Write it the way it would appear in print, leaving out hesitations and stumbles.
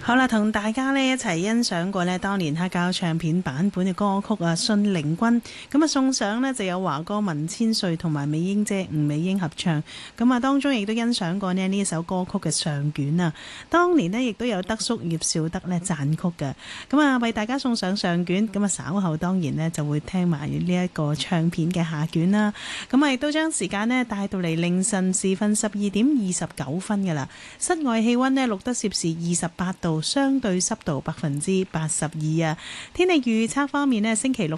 好啦，同大家呢一齊欣賞過呢當年黑膠唱片版本嘅歌曲啊，《信陵君》咁啊，送上呢就有華哥文千歲同埋美英姐吳美英合唱，咁啊當中亦都欣賞過呢一首歌曲嘅上卷啊，當年呢亦都有德叔葉紹德呢讚曲嘅，咁啊為大家送上上卷，咁啊稍後當然呢就會聽埋呢一個唱片嘅下卷啦，咁啊亦都將時間呢帶到嚟凌晨時分12:29噶啦，室外氣溫呢錄得攝氏28度，相對濕度82%啊。天氣預測方面呢，星期六